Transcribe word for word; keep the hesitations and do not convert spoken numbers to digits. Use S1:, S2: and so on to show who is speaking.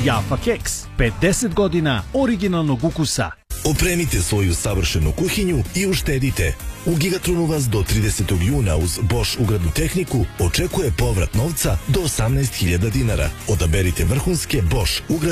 S1: Jaffa keks, pedeset godina originalnog ukusa.
S2: Opremite svoju savršenu kuhinju i uštedite. U Gigatronu vas do tridesetog juna uz Bosch ugradnu tehniku očekuje povrat novca do osamnaest hiljada dinara. Odaberite vrhunske Bosch ugradne